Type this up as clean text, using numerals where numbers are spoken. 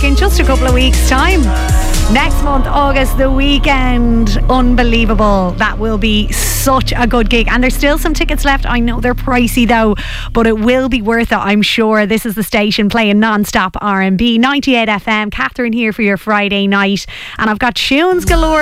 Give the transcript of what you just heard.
back in just a couple of weeks' time. Next month, August, The Weekend. Unbelievable. That will be such a good gig. And there's still some tickets left. I know they're pricey though, but it will be worth it, I'm sure. This is the station playing non-stop R&B. 98 FM. Catherine here for your Friday night. And I've got tunes galore